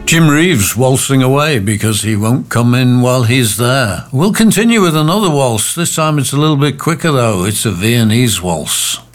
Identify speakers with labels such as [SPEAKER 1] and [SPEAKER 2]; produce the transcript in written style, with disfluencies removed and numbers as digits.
[SPEAKER 1] Jim Reeves waltzing away because he won't come in while he's there. We'll continue with another waltz. This time it's a little bit quicker though. It's a Viennese waltz.